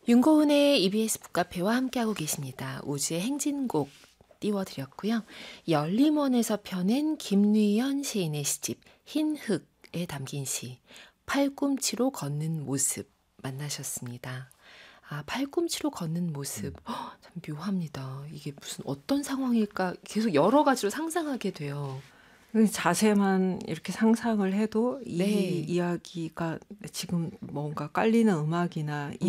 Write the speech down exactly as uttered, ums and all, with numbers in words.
윤고은의 이비에스 북카페와 함께하고 계십니다. 우주의 행진곡 띄워드렸고요. 열림원에서 펴낸 김뉘연 시인의 시집 흰흙에 담긴 시 팔꿈치로 걷는 모습 만나셨습니다. 아, 팔꿈치로 걷는 모습. 허, 참 묘합니다. 이게 무슨 어떤 상황일까 계속 여러 가지로 상상하게 돼요. 자세만 이렇게 상상을 해도 이 네. 이야기가 지금 뭔가 깔리는 음악이나